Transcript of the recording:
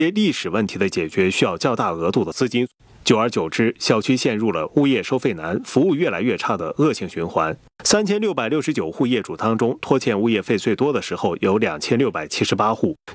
历史问题的解决需要较大额度的资金。久而久之，小区陷入了物业收费难、服务越来越差的恶性循环。3669户业主当中，拖欠物业费最多的时候有2678户，